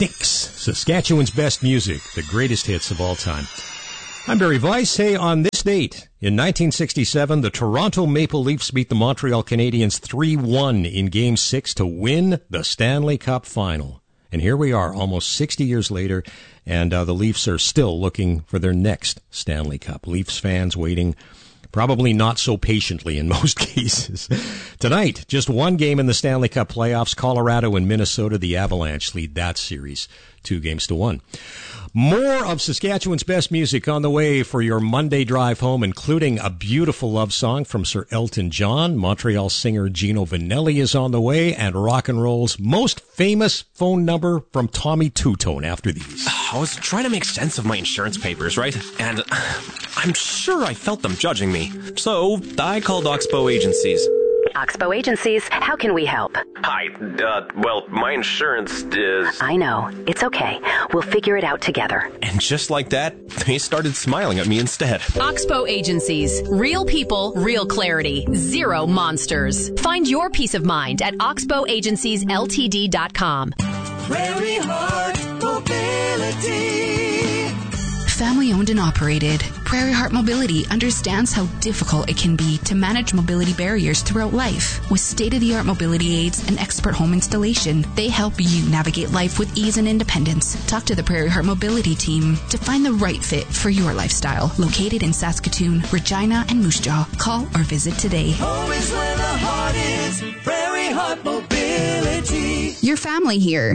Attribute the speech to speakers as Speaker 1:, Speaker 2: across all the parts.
Speaker 1: Styx, Saskatchewan's best music, the greatest hits of all time. I'm Barry Weiss. Hey, on this date, in 1967, the Toronto Maple Leafs beat the Montreal Canadiens 3-1 in Game 6 to win the Stanley Cup Final. And here we are, almost 60 years later, and the Leafs are still looking for their next Stanley Cup. Leafs fans waiting probably not so patiently in most cases. Tonight, just one game in the Stanley Cup playoffs. Colorado and Minnesota, the Avalanche lead that series 2-1. More of Saskatchewan's best music on the way for your Monday drive home, including a beautiful love song from Sir Elton John. Montreal singer Gino Vanelli is on the way, and rock and roll's most famous phone number from Tommy Two-Tone after these.
Speaker 2: I was trying to make sense of my insurance papers, right? And I'm sure I felt them judging me. So I called Oxbow Agencies.
Speaker 3: Oxbow Agencies, how can we help?
Speaker 2: Hi, well, my insurance is...
Speaker 3: I know. It's okay. We'll figure it out together.
Speaker 2: And just like that, they started smiling at me instead.
Speaker 4: Oxbow Agencies. Real people, real clarity. Zero monsters. Find your peace of mind at oxbowagenciesltd.com.
Speaker 5: Prairie Heart Mobility.
Speaker 6: Family owned and operated, Prairie Heart Mobility understands how difficult it can be to manage mobility barriers throughout life. With state-of-the-art mobility aids and expert home installation, they help you navigate life with ease and independence. Talk to the Prairie Heart Mobility team to find the right fit for your lifestyle. Located in Saskatoon, Regina, and Moose Jaw. Call or visit today.
Speaker 5: Always where the heart is, Prairie Heart Mobility.
Speaker 6: Your family here.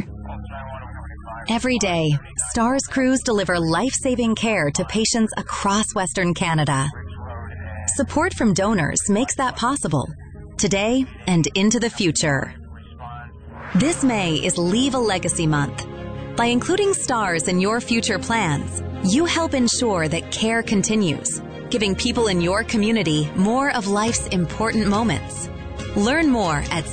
Speaker 7: Every day, STARS crews deliver life-saving care to patients across Western Canada. Support from donors makes that possible, today and into the future. This May is Leave a Legacy Month. By including STARS in your future plans, you help ensure that care continues, giving people in your community more of life's important moments. Learn more at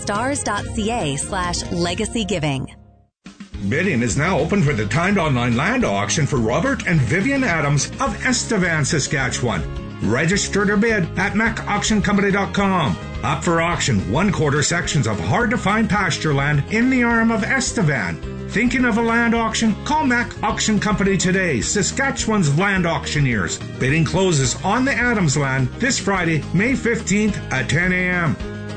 Speaker 7: stars.ca/legacygiving.
Speaker 8: Bidding is now open for the timed online land auction for Robert and Vivian Adams of Estevan, Saskatchewan. Register to bid at macauctioncompany.com. Up for auction 1/4 sections of hard-to-find pasture land in the arm of Estevan. Thinking of a land auction? Call Mac Auction Company today, Saskatchewan's land auctioneers. Bidding closes on the Adams land this Friday, May 15th at 10 a.m.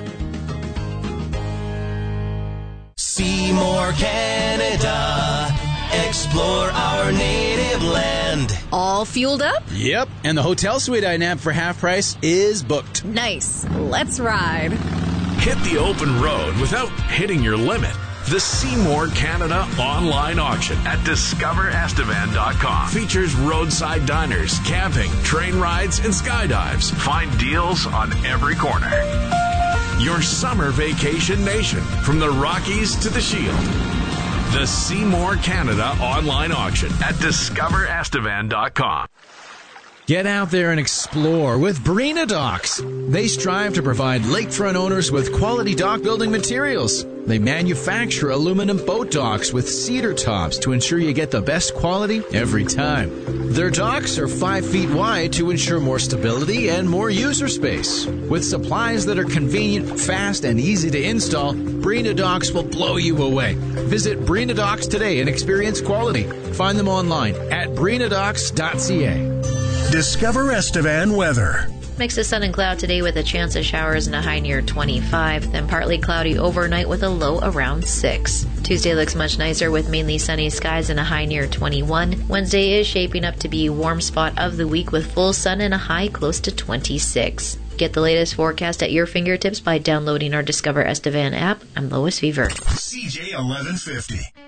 Speaker 5: Seymour, Canada. Explore our native land.
Speaker 4: All fueled up?
Speaker 9: Yep, and the hotel suite I nabbed for half price is booked.
Speaker 4: Nice. Let's ride.
Speaker 10: Hit the open road without hitting your limit. The Seymour Canada online auction at discoverestevan.com features roadside diners, camping, train rides, and skydives. Find deals on every corner. Your summer vacation nation, from the Rockies to the Shield. The Seymour Canada online auction at discoverestevan.com.
Speaker 9: Get out there and explore with Barina Docks. They strive to provide lakefront owners with quality dock building materials. They manufacture aluminum boat docks with cedar tops to ensure you get the best quality every time. Their docks are 5 feet wide to ensure more stability and more user space. With supplies that are convenient, fast, and easy to install, Barina Docks will blow you away. Visit Barina Docks today and experience quality. Find them online at barinadocks.ca.
Speaker 11: Discover Estevan weather.
Speaker 12: Mix of sun and cloud today with a chance of showers and a high near 25, then partly cloudy overnight with a low around 6. Tuesday looks much nicer with mainly sunny skies and a high near 21. Wednesday is shaping up to be a warm spot of the week with full sun and a high close to 26. Get the latest forecast at your fingertips by downloading our Discover Estevan app. I'm Lois Fever.
Speaker 11: CJ 1150.